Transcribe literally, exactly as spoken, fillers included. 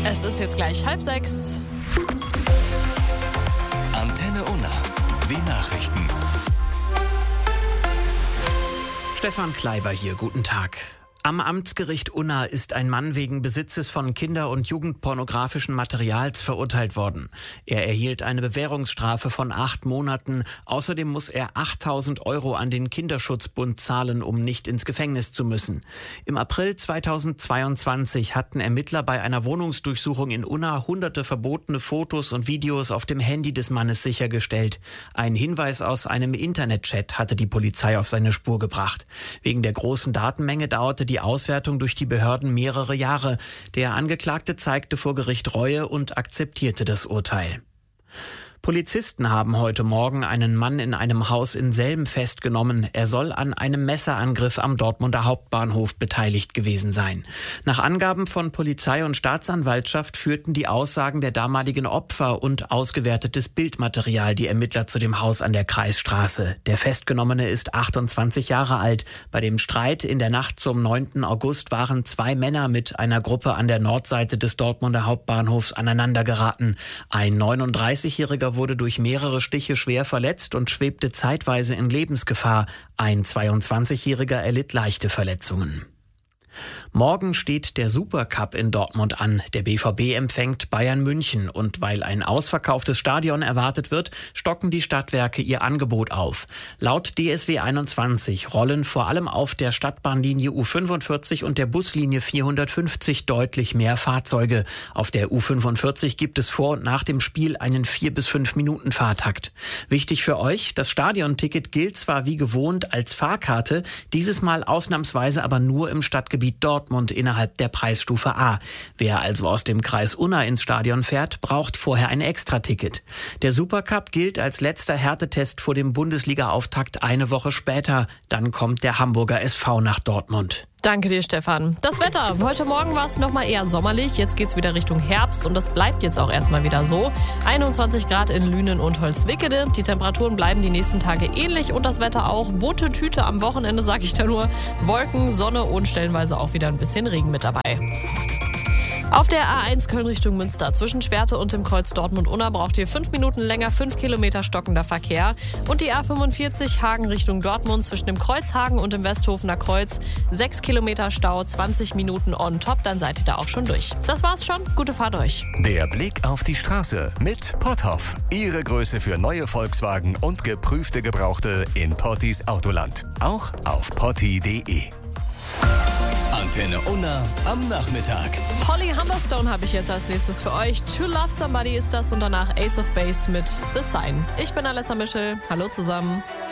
Es ist jetzt gleich halb sechs. Antenne Unna, die Nachrichten. Stefan Kleiber hier, guten Tag. Am Amtsgericht Unna ist ein Mann wegen Besitzes von kinder- und jugendpornografischen Materials verurteilt worden. Er erhielt eine Bewährungsstrafe von acht Monaten. Außerdem muss er achttausend Euro an den Kinderschutzbund zahlen, um nicht ins Gefängnis zu müssen. Im April zweitausendzweiundzwanzig hatten Ermittler bei einer Wohnungsdurchsuchung in Unna hunderte verbotene Fotos und Videos auf dem Handy des Mannes sichergestellt. Ein Hinweis aus einem Internetchat hatte die Polizei auf seine Spur gebracht. Wegen der großen Datenmenge dauerte die Auswertung durch die Behörden mehrere Jahre. Der Angeklagte zeigte vor Gericht Reue und akzeptierte das Urteil. Polizisten haben heute Morgen einen Mann in einem Haus in Selm festgenommen. Er soll an einem Messerangriff am Dortmunder Hauptbahnhof beteiligt gewesen sein. Nach Angaben von Polizei und Staatsanwaltschaft führten die Aussagen der damaligen Opfer und ausgewertetes Bildmaterial die Ermittler zu dem Haus an der Kreisstraße. Der Festgenommene ist achtundzwanzig Jahre alt. Bei dem Streit in der Nacht zum neunten August waren zwei Männer mit einer Gruppe an der Nordseite des Dortmunder Hauptbahnhofs aneinandergeraten. Ein neununddreißigjähriger wurde durch mehrere Stiche schwer verletzt und schwebte zeitweise in Lebensgefahr. Ein zweiundzwanzigjähriger erlitt leichte Verletzungen. Morgen steht der Supercup in Dortmund an. Der B V B empfängt Bayern München. Und weil ein ausverkauftes Stadion erwartet wird, stocken die Stadtwerke ihr Angebot auf. Laut D S W einundzwanzig rollen vor allem auf der Stadtbahnlinie U fünfundvierzig und der Buslinie vierhundertfünfzig deutlich mehr Fahrzeuge. Auf der U fünfundvierzig gibt es vor und nach dem Spiel einen vier bis fünf Minuten Fahrtakt. Wichtig für euch, das Stadionticket gilt zwar wie gewohnt als Fahrkarte, dieses Mal ausnahmsweise aber nur im Stadtgebiet Dortmund innerhalb der Preisstufe A. Wer also aus dem Kreis Unna ins Stadion fährt, braucht vorher ein Extraticket. Der Supercup gilt als letzter Härtetest vor dem Bundesliga-Auftakt eine Woche später. Dann kommt der Hamburger S V nach Dortmund. Danke dir, Stefan. Das Wetter. Heute Morgen war es noch mal eher sommerlich. Jetzt geht's wieder Richtung Herbst und das bleibt jetzt auch erstmal wieder so. einundzwanzig Grad in Lünen und Holzwickede. Die Temperaturen bleiben die nächsten Tage ähnlich und das Wetter auch. Bunte Tüte am Wochenende, sag ich da nur. Wolken, Sonne und stellenweise auch wieder ein bisschen Regen mit dabei. Auf der A eins Köln Richtung Münster zwischen Schwerte und dem Kreuz Dortmund-Unna braucht ihr fünf Minuten länger, fünf Kilometer stockender Verkehr. Und die A fünfundvierzig Hagen Richtung Dortmund zwischen dem Kreuz Hagen und dem Westhofener Kreuz sechs Kilometer Stau, zwanzig Minuten on top, dann seid ihr da auch schon durch. Das war's schon, gute Fahrt euch. Der Blick auf die Straße mit Potthoff. Ihre Größe für neue Volkswagen und geprüfte Gebrauchte in Pottis Autoland. Auch auf potti punkt de. Antenne Unna am Nachmittag. Holly Humberstone habe ich jetzt als nächstes für euch. To Love Somebody ist das und danach Ace of Base mit The Sign. Ich bin Alessa Mischel. Hallo zusammen.